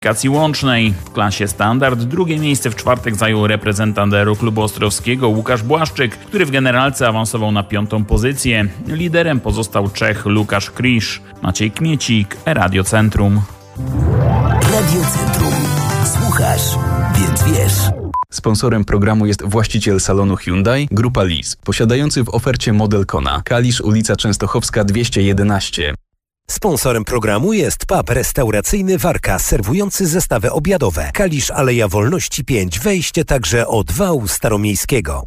klasyfikacji łącznej. W klasie standard drugie miejsce w czwartek zajął reprezentant Aeroklubu Ostrowskiego Łukasz Błaszczyk, który w generalce awansował na 5. pozycję. Liderem pozostał Czech Lukasz Krisz. Maciej Kmiecik, Radio Centrum. Radio Centrum. Słuchasz, więc wiesz. Sponsorem programu jest właściciel salonu Hyundai, Grupa Lis, posiadający w ofercie model Kona, Kalisz, ulica Częstochowska 211. Sponsorem programu jest pub restauracyjny Warka, serwujący zestawy obiadowe. Kalisz, Aleja Wolności 5, wejście także od wału staromiejskiego.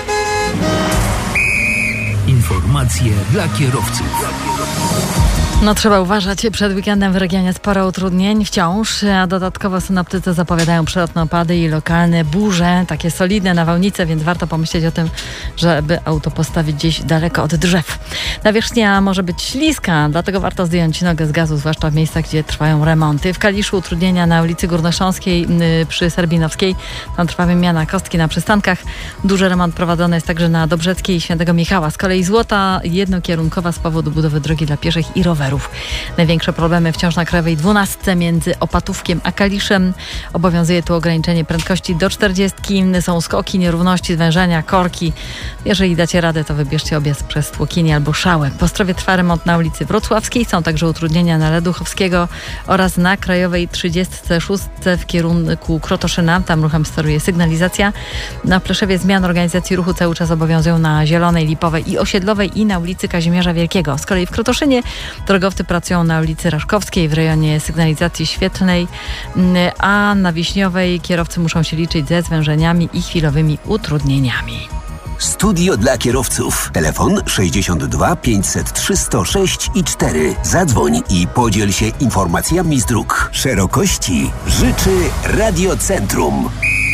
Informacje dla kierowców. Trzeba uważać. Przed weekendem w regionie sporo utrudnień wciąż, a dodatkowo synoptycy zapowiadają przelotne opady i lokalne burze, takie solidne nawałnice, więc warto pomyśleć o tym, żeby auto postawić gdzieś daleko od drzew. Nawierzchnia może być śliska, dlatego warto zdjąć nogę z gazu, zwłaszcza w miejscach, gdzie trwają remonty. W Kaliszu utrudnienia na ulicy Górnośląskiej przy Serbinowskiej. Tam trwa wymiana kostki na przystankach. Duży remont prowadzony jest także na Dobrzeckiej i Świętego Michała. Z kolei Złota jednokierunkowa z powodu budowy drogi dla pieszych i rowerów. Największe problemy wciąż na Krajowej 12 między Opatówkiem a Kaliszem. Obowiązuje tu ograniczenie prędkości do 40. Są skoki, nierówności, zwężenia, korki. Jeżeli dacie radę, to wybierzcie objazd przez Tłokinię albo Szałę. W Ostrowie trwa remont na ulicy Wrocławskiej. Są także utrudnienia na Leduchowskiego oraz na Krajowej 36 w kierunku Krotoszyna. Tam ruchem steruje sygnalizacja. Na Pleszewie zmiany organizacji ruchu cały czas obowiązują na Zielonej, Lipowej i Osiedlowej i na ulicy Kazimierza Wielkiego. Z kolei w Krotoszynie drogowcy pracują na ulicy Raszkowskiej w rejonie sygnalizacji świetlnej, a na Wiśniowej kierowcy muszą się liczyć ze zwężeniami i chwilowymi utrudnieniami. Studio dla kierowców. Telefon 62 503 106 i 4. Zadzwoń i podziel się informacjami z dróg. Szerokości życzy Radio Centrum.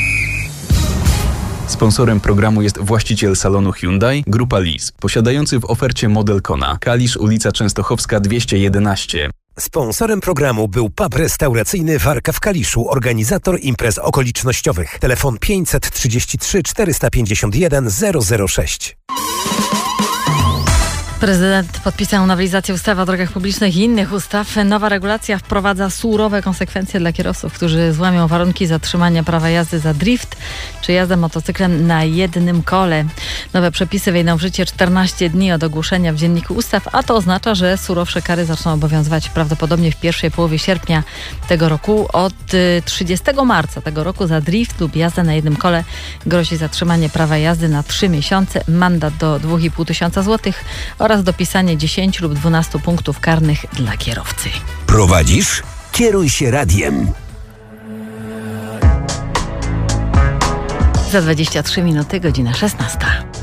Sponsorem programu jest właściciel salonu Hyundai, Grupa Lis, posiadający w ofercie model Kona, Kalisz, ulica Częstochowska 211. Sponsorem programu był pub restauracyjny Warka w Kaliszu, organizator imprez okolicznościowych. Telefon 533 451 006. Prezydent podpisał nowelizację ustawy o drogach publicznych i innych ustaw. Nowa regulacja wprowadza surowe konsekwencje dla kierowców, którzy złamią warunki zatrzymania prawa jazdy za drift czy jazdę motocyklem na jednym kole. Nowe przepisy wejdą w życie 14 dni od ogłoszenia w Dzienniku Ustaw, a to oznacza, że surowsze kary zaczną obowiązywać prawdopodobnie w pierwszej połowie sierpnia tego roku. Od 30 marca tego roku za drift lub jazdę na jednym kole grozi zatrzymanie prawa jazdy na 3 miesiące, mandat do 2500 zł oraz dopisanie 10 lub 12 punktów karnych dla kierowcy. Prowadzisz? Kieruj się radiem. Za 23 minuty, godzina 16.